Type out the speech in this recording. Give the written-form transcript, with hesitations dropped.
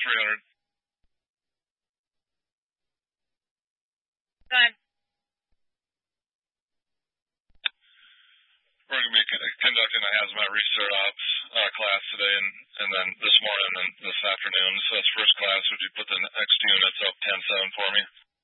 300. Go ahead. We're going to be conducting a hazmat recert ops class today, and then this morning and this afternoon. So that's first class. Would you put the next units up 10-7 for me?